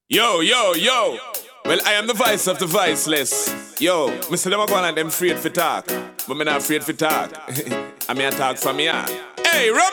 Yo, yo, yo. Well, I am the voice of the voiceless. Yo, Mr. Them are going and them afraid for talk. But me not afraid for talk. I mean, I talk from me heart. Hey,